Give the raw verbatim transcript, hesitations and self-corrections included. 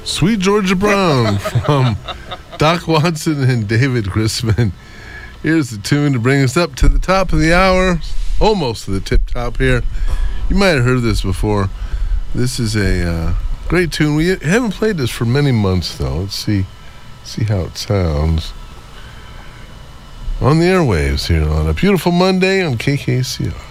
Sweet Georgia Brown from Doc Watson and David Grisman. Here's the tune to bring us up to the top of the hour, almost to the tip top here. You might have heard this before. This is a uh, great tune. We haven't played this for many months, though. Let's see, see how it sounds on the airwaves here on a beautiful Monday on K K C R.